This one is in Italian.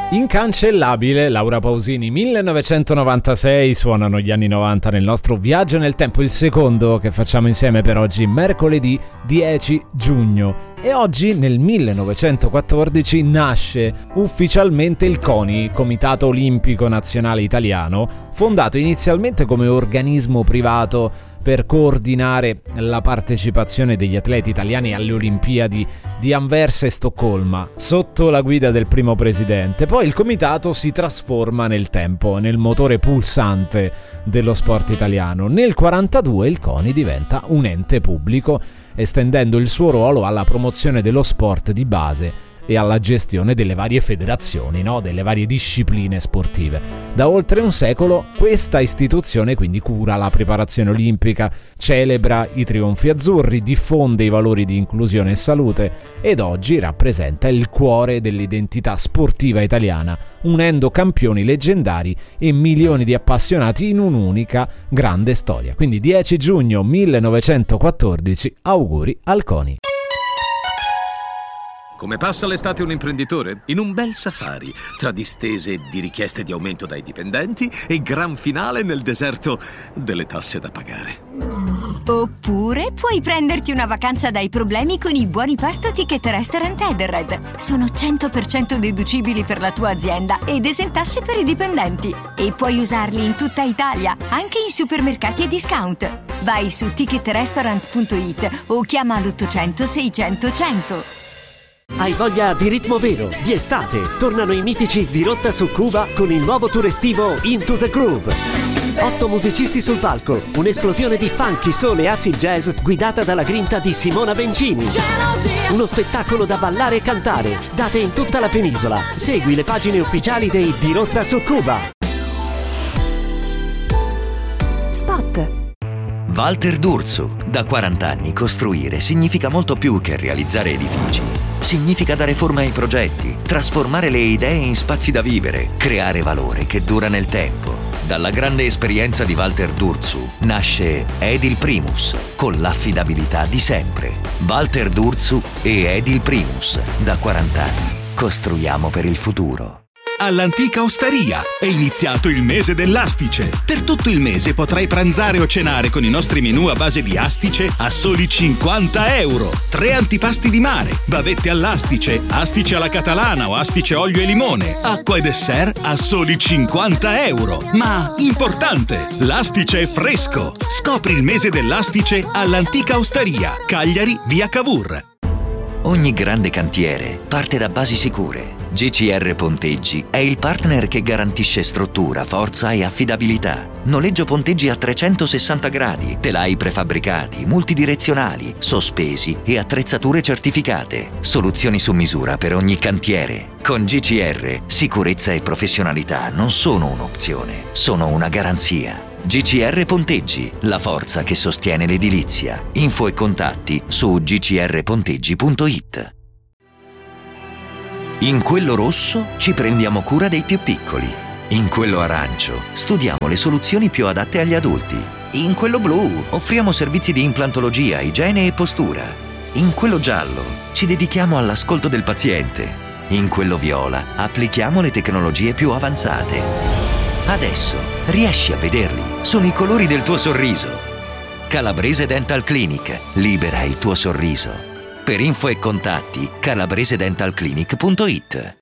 Incancellabile, Laura Pausini, 1996, suonano gli anni 90 nel nostro viaggio nel tempo, il secondo che facciamo insieme per oggi, mercoledì 10 giugno. E oggi, nel 1914, nasce ufficialmente il CONI, Comitato Olimpico Nazionale Italiano, fondato inizialmente come organismo privato per coordinare la partecipazione degli atleti italiani alle Olimpiadi di Anversa e Stoccolma, sotto la guida del primo presidente. Poi il comitato si trasforma nel tempo, nel motore pulsante dello sport italiano. Nel 1942 il CONI diventa un ente pubblico, estendendo il suo ruolo alla promozione dello sport di base e alla gestione delle varie federazioni, delle varie discipline sportive. Da oltre un secolo questa istituzione quindi cura la preparazione olimpica, celebra i trionfi azzurri, diffonde i valori di inclusione e salute ed oggi rappresenta il cuore dell'identità sportiva italiana, unendo campioni leggendari e milioni di appassionati in un'unica grande storia. Quindi 10 giugno 1914, auguri al CONI. Come passa l'estate un imprenditore? In un bel safari, tra distese di richieste di aumento dai dipendenti e gran finale nel deserto delle tasse da pagare. Oppure puoi prenderti una vacanza dai problemi con i buoni pasto Ticket Restaurant Edenred. Sono 100% deducibili per la tua azienda ed esentasse per i dipendenti. E puoi usarli in tutta Italia, anche in supermercati e discount. Vai su ticketrestaurant.it o chiama l'800 600 100. Hai voglia di ritmo vero, di estate? Tornano i mitici di Rotta su Cuba con il nuovo tour estivo Into the Groove. 8 musicisti sul palco, un'esplosione di funky, soul e acid jazz guidata dalla grinta di Simona Bencini. Uno spettacolo da ballare e cantare, date in tutta la penisola. Segui le pagine ufficiali dei Di Rotta su Cuba. Spot. Walter D'Urso. Da 40 anni costruire significa molto più che realizzare edifici. Significa dare forma ai progetti, trasformare le idee in spazi da vivere, creare valore che dura nel tempo. Dalla grande esperienza di Walter D'Urso nasce Edil Primus, con l'affidabilità di sempre. Walter D'Urso e Edil Primus. Da 40 anni costruiamo per il futuro. All'Antica Osteria è iniziato il mese dell'astice. Per tutto il mese potrai pranzare o cenare con i nostri menù a base di astice a soli 50 euro. 3 antipasti di mare, bavette all'astice, astice alla catalana o astice olio e limone, acqua e dessert a soli 50 euro. Ma, importante, l'astice è fresco. Scopri il mese dell'astice all'Antica Osteria, Cagliari, via Cavour. Ogni grande cantiere parte da basi sicure. GCR Ponteggi è il partner che garantisce struttura, forza e affidabilità. Noleggio ponteggi a 360 gradi, telai prefabbricati, multidirezionali, sospesi e attrezzature certificate. Soluzioni su misura per ogni cantiere. Con GCR, sicurezza e professionalità non sono un'opzione, sono una garanzia. GCR Ponteggi, la forza che sostiene l'edilizia. Info e contatti su gcrponteggi.it. In quello rosso ci prendiamo cura dei più piccoli. In quello arancio studiamo le soluzioni più adatte agli adulti. In quello blu offriamo servizi di implantologia, igiene e postura. In quello giallo ci dedichiamo all'ascolto del paziente. In quello viola applichiamo le tecnologie più avanzate. Adesso riesci a vederli, sono i colori del tuo sorriso. Calabrese Dental Clinic, libera il tuo sorriso. Per info e contatti calabresedentalclinic.it.